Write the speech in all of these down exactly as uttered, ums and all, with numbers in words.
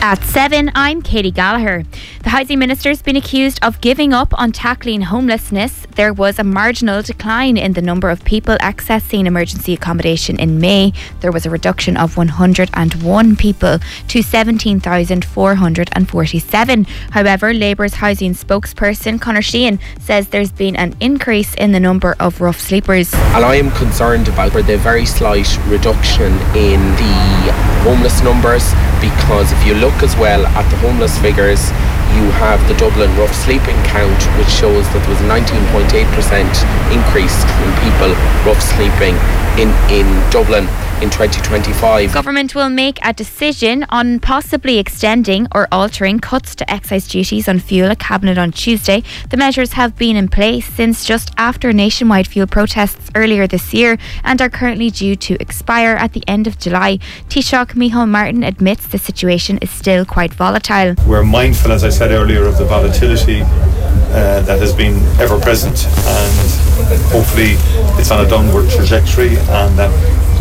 At seven, I'm Katie Gallagher. The Housing Minister's been accused of giving up on tackling homelessness. There was a marginal decline in the number of people accessing emergency accommodation in May. There was a reduction of one hundred one people to seventeen thousand four hundred forty-seven. However, Labour's housing spokesperson Conor Sheehan says there's been an increase in the number of rough sleepers. And I am concerned about the very slight reduction in the homeless numbers, because if you look as well at the homeless figures, you have the Dublin rough sleeping count, which shows that there was a nineteen point eight percent increase in people rough sleeping in, in Dublin in twenty twenty-five. Government will make a decision on possibly extending or altering cuts to excise duties on fuel at Cabinet on Tuesday. The measures have been in place since just after nationwide fuel protests earlier this year and are currently due to expire at the end of July. Taoiseach Micheál Martin admits the situation is still quite volatile. We're mindful, as I said earlier, of the volatility uh, that has been ever present, and hopefully it's on a downward trajectory, and that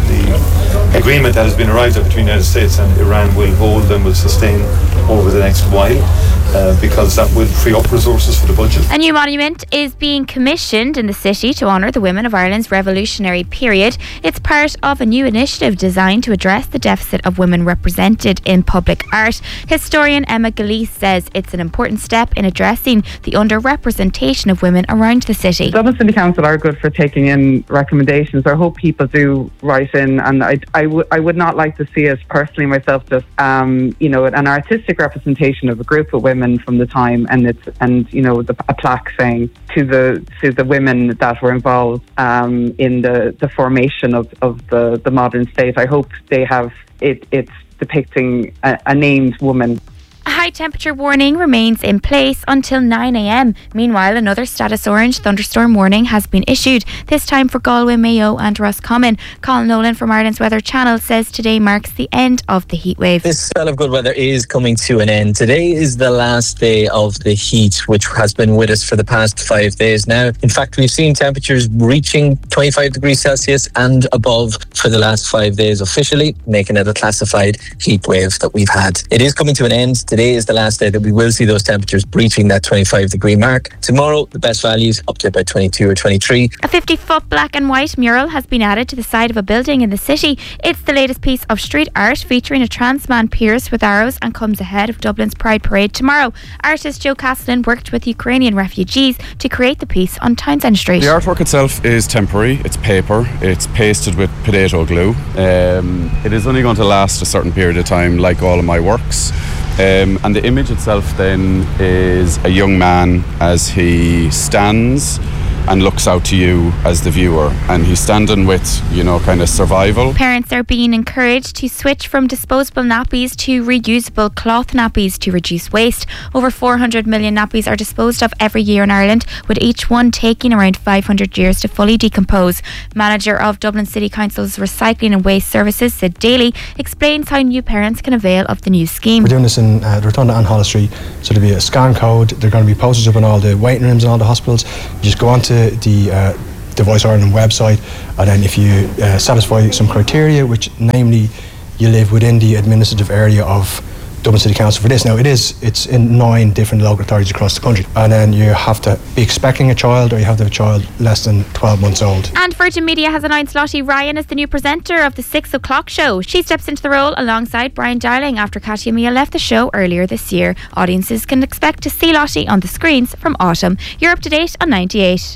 the agreement that has been arrived at between the United States and Iran will hold and will sustain over the next while, uh, because that will free up resources for the budget. A new monument is being commissioned in the city to honour the women of Ireland's revolutionary period. It's part of a new initiative designed to address the deficit of women represented in public art. Historian Emma Gillese says it's an important step in addressing the underrepresentation of women around the city. Dublin City Council are good for taking in recommendations. I hope people do write in, and I, I, w- I would not like to see us personally myself just um, you know an artistic representation of a group of women from the time, and it's and you know the, a plaque saying to the to the women that were involved um, in the, the formation of, of the, the modern state. I hope they have it it's depicting a, a named woman. A high temperature warning remains in place until nine a.m. Meanwhile, another status orange thunderstorm warning has been issued, this time for Galway, Mayo and Roscommon. Colin Nolan from Ireland's Weather Channel says today marks the end of the heatwave. This spell of good weather is coming to an end. Today is the last day of the heat, which has been with us for the past five days now. In fact, we've seen temperatures reaching twenty-five degrees Celsius and above for the last five days officially, making it a classified heat wave that we've had. It is coming to an end. Today is the last day that we will see those temperatures breaching that twenty-five degree mark. Tomorrow, the best values up to about twenty-two or twenty-three. A fifty foot black and white mural has been added to the side of a building in the city. It's the latest piece of street art featuring a trans man pierced with arrows and comes ahead of Dublin's Pride Parade tomorrow. Artist Joe Castellan worked with Ukrainian refugees to create the piece on Townsend Street. The artwork itself is temporary. It's paper. It's pasted with potato glue. Um, it is only going to last a certain period of time, like all of my works. Um, and the image itself then is a young man as he stands and looks out to you as the viewer, and he's standing with, you know, kind of survival. Parents are being encouraged to switch from disposable nappies to reusable cloth nappies to reduce waste. Over four hundred million nappies are disposed of every year in Ireland, with each one taking around five hundred years to fully decompose. Manager of Dublin City Council's Recycling and Waste Services, Sid Daly, explains how new parents can avail of the new scheme. We're doing this in uh, the Rotunda and Holles Street, so there'll be a scan code. There are going to be posters up in all the waiting rooms and all the hospitals. You just go onto the uh, the Voice Ireland website, and then if you uh, satisfy some criteria, which namely you live within the administrative area of Dublin City Council for this. Now it is, it's in nine different local authorities across the country, and then you have to be expecting a child, or you have to have a child less than twelve months old. And Virgin Media has announced Lottie Ryan as the new presenter of the six o'clock show. She steps into the role alongside Brian Darling after Katia Mia left the show earlier this year. Audiences can expect to see Lottie on the screens from autumn. You're up to date on ninety-eight.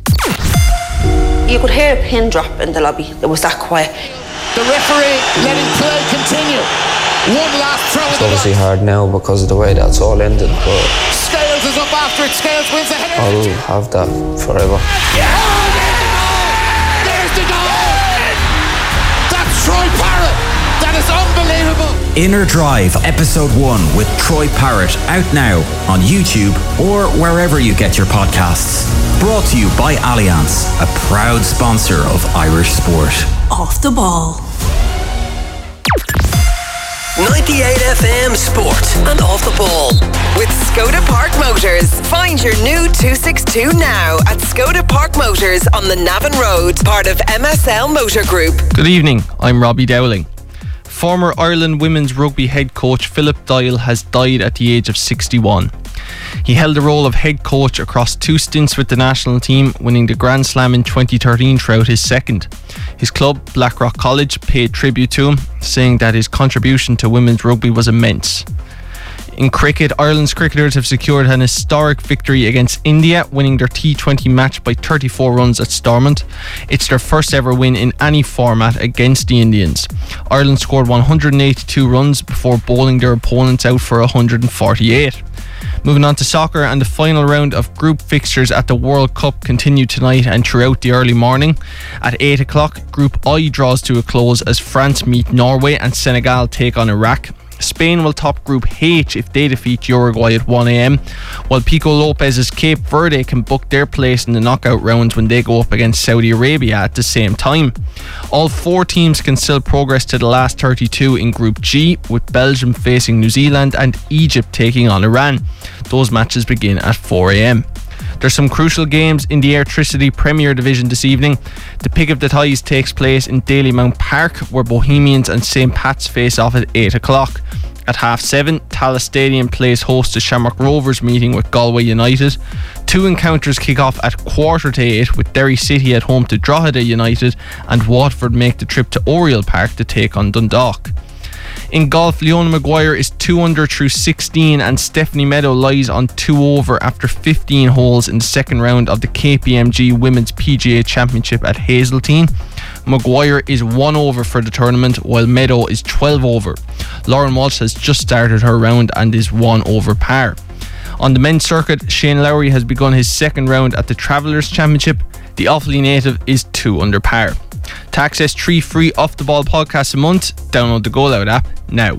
You could hear a pin drop in the lobby. It was that quiet. The referee letting play continue. One last throw. It's obviously hard now because of the way that's all ended, but Scales is up after it. Scales wins the header. I'll have that forever. Yeah! There's the goal! That's Troy Parrott. That is unbelievable. Inner Drive, episode one with Troy Parrott, out now on YouTube or wherever you get your podcasts. Brought to you by Allianz, a proud sponsor of Irish sport. Off the ball. ninety-eight F M Sport and Off the Ball with Skoda Park Motors. Find your new two sixty-two now at Skoda Park Motors on the Navan Road, part of M S L Motor Group. Good evening, I'm Robbie Dowling. Former Ireland women's rugby head coach Philip Doyle has died at the age of sixty-one. He held the role of head coach across two stints with the national team, winning the Grand Slam in twenty thirteen throughout his second. His club, Blackrock College, paid tribute to him, saying that his contribution to women's rugby was immense. In cricket, Ireland's cricketers have secured an historic victory against India, winning their T twenty match by thirty-four runs at Stormont. It's their first ever win in any format against the Indians. Ireland scored one hundred eighty-two runs before bowling their opponents out for one hundred forty-eight. Moving on to soccer, and the final round of group fixtures at the World Cup continue tonight and throughout the early morning. At eight o'clock, Group I draws to a close as France meet Norway and Senegal take on Iraq. Spain will top Group H if they defeat Uruguay at one a.m, while Pico Lopez's Cape Verde can book their place in the knockout rounds when they go up against Saudi Arabia at the same time. All four teams can still progress to the last thirty-two in Group G, with Belgium facing New Zealand and Egypt taking on Iran. Those matches begin at four a.m. There's some crucial games in the Airtricity Premier Division this evening. The pick of the ties takes place in Dalymount Park, where Bohemians and Saint Pat's face off at eight o'clock. At half seven, Tallaght Stadium plays host to Shamrock Rovers meeting with Galway United. Two encounters kick off at quarter to eight, with Derry City at home to Drogheda United and Waterford make the trip to Oriel Park to take on Dundalk. In golf, Leona Maguire is two under through sixteen and Stephanie Meadow lies on two over after fifteen holes in the second round of the K P M G Women's P G A Championship at Hazeltine. Maguire is one over for the tournament, while Meadow is twelve over. Lauren Walsh has just started her round and is one over par. On the men's circuit, Shane Lowry has begun his second round at the Travellers Championship. The Offaly native is two under par. To access three free Off The Ball podcasts a month, download the Go Loud app now.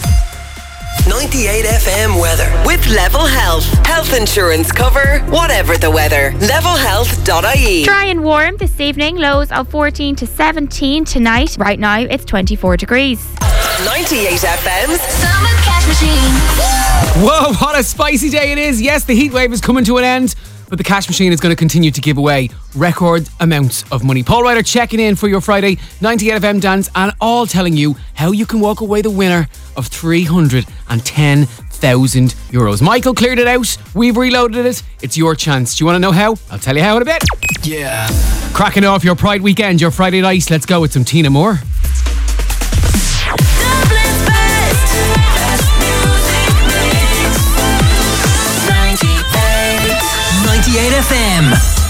ninety-eight F M weather with Level Health. Health insurance cover, whatever the weather. level health dot I E. Dry and warm this evening, lows of fourteen to seventeen tonight. Right now it's twenty-four degrees. ninety-eight F M's Summer Cash Machine. Whoa, what a spicy day it is. Yes, the heat wave is coming to an end, but the cash machine is going to continue to give away record amounts of money. Paul Ryder checking in for your Friday ninety-eight F M dance, and all telling you how you can walk away the winner of three hundred ten thousand euros. Michael cleared it out. We've reloaded it. It's your chance. Do you want to know how? I'll tell you how in a bit. Yeah. Cracking off your Pride weekend, your Friday night. Let's go with some Tina Moore. ninety-eight F M.